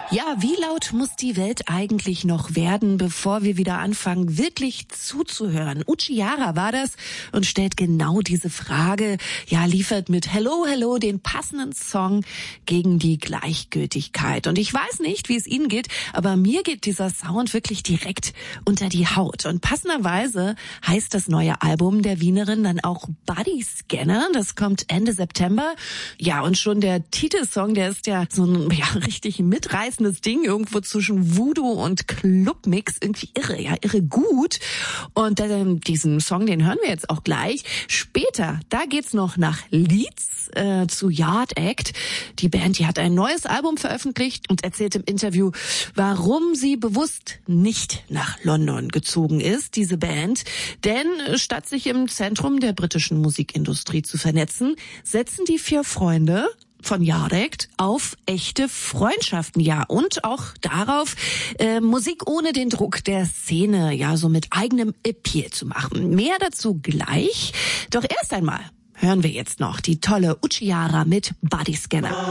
Ja, wie laut muss die Welt eigentlich noch werden, bevor wir wieder anfangen, wirklich zuzuhören? Uchiara war das und stellt genau diese Frage. Ja, liefert mit Hello, Hello den passenden Song gegen die Gleichgültigkeit. Und ich weiß nicht, wie es Ihnen geht, aber mir geht dieser Sound wirklich direkt unter die Haut. Und passenderweise heißt das neue Album der Wienerin dann auch Body Scanner. Das kommt Ende September. Ja, und schon der Titelsong, der ist ja so ein richtig mitreißendes Ding, irgendwo zwischen Voodoo und Clubmix, irgendwie irre gut. Und diesen Song, den hören wir jetzt auch gleich. Später, da geht's noch nach Leeds zu Yard Act. Die Band, die hat ein neues Album veröffentlicht und erzählt im Interview, warum sie bewusst nicht nach London gezogen ist, diese Band. Denn statt sich im Zentrum der britischen Musikindustrie zu vernetzen, setzen die 4 Freunde von Yard Act auf echte Freundschaften, ja, und auch darauf, Musik ohne den Druck der Szene, ja, so mit eigenem Appeal zu machen. Mehr dazu gleich. Doch erst einmal hören wir jetzt noch die tolle Uchiara mit Body Scanner.